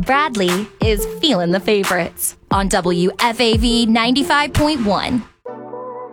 Bradley is feeling the favorites on WFAV 95.1.